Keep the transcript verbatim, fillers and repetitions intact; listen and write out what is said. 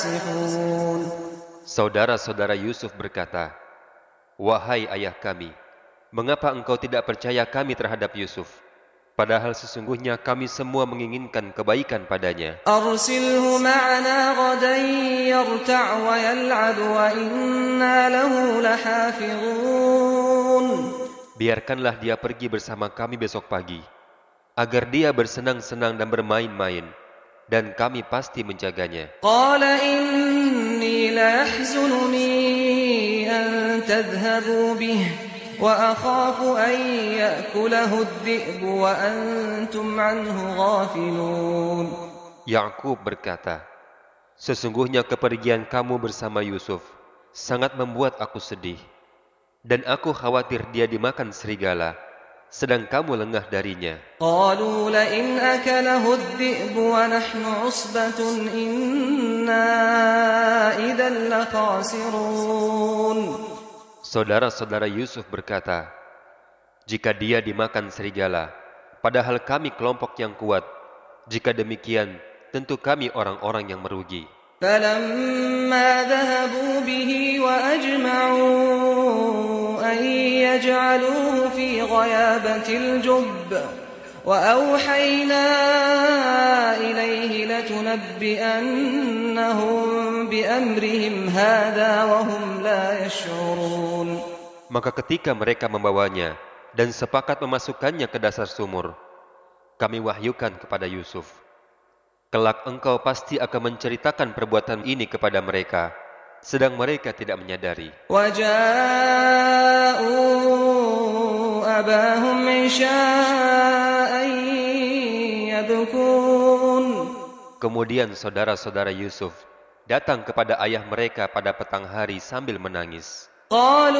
Saudara-saudara Yusuf berkata, "Wahai ayah kami, mengapa engkau tidak percaya kami terhadap Yusuf? Padahal sesungguhnya kami semua menginginkan kebaikan padanya. Arsilhu ma'ana ghadan yarta' wa yal'ab wa inna lahu lahafizun." Biarkanlah dia pergi bersama kami besok pagi, agar dia bersenang-senang dan bermain-main, dan kami pasti menjaganya. Qala inni la yahzununi an tadhhabu bih wa akhafu an ya'kulahu adh-dhi'bu wa antum 'anhu ghafilun. Yakub berkata, "Sesungguhnya kepergian kamu bersama Yusuf sangat membuat aku sedih, dan aku khawatir dia dimakan serigala, sedang kamu lengah darinya." Qalu la in akalahu adh-dhi'bu wa nahnu 'usbatun inna idhan la khasirun. Saudara-saudara Yusuf berkata, "Jika dia dimakan serigala, padahal kami kelompok yang kuat, jika demikian, tentu kami orang-orang yang merugi." Falamma dhahabu bihi wa ajma'u an yaj'aluhu fi ghayabatil jubb wa awhayna ilayhi latunabbi'annahum bi amrihim hadha wa hum la yash'urun. Maka ketika mereka membawanya dan sepakat memasukkannya ke dasar sumur, kami wahyukan kepada Yusuf, "Kelak engkau pasti akan menceritakan perbuatan ini kepada mereka, sedang mereka tidak menyadari." Waja'u abahum isha'an yabkun. Kemudian saudara-saudara Yusuf datang kepada ayah mereka pada petang hari sambil menangis. Qalu